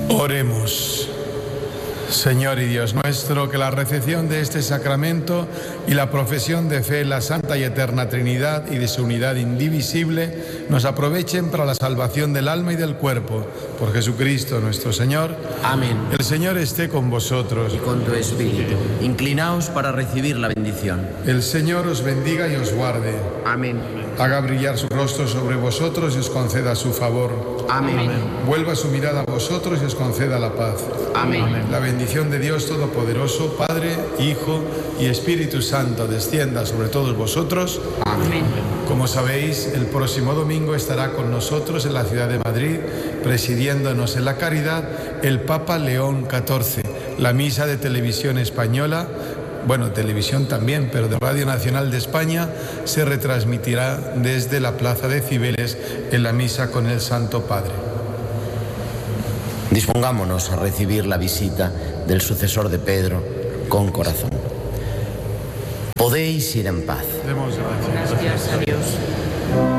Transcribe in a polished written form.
Oremos. Señor y Dios nuestro, que la recepción de este sacramento y la profesión de fe en la Santa y Eterna Trinidad y de su unidad indivisible nos aprovechen para la salvación del alma y del cuerpo. Por Jesucristo nuestro Señor. Amén. El Señor esté con vosotros. Y con tu espíritu. Inclinaos para recibir la bendición. El Señor os bendiga y os guarde. Amén. Haga brillar su rostro sobre vosotros y os conceda su favor. Amén. Vuelva su mirada a vosotros y os conceda la paz. Amén. La bendición de Dios Todopoderoso, Padre, Hijo y Espíritu Santo, descienda sobre todos vosotros. Amén. Como sabéis, el próximo domingo estará con nosotros en la ciudad de Madrid, presidiéndonos en la caridad, el Papa León XIV. La misa de televisión española, bueno, televisión también, pero de Radio Nacional de España, se retransmitirá desde la Plaza de Cibeles en la misa con el Santo Padre. Dispongámonos a recibir la visita del sucesor de Pedro con corazón. Podéis ir en paz. Demos gracias. Gracias a Dios.